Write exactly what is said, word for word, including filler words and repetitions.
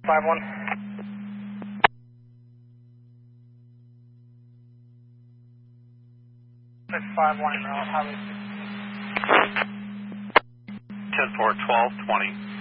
five one. six five one, Highway sixteen. ten four, twelve, twenty.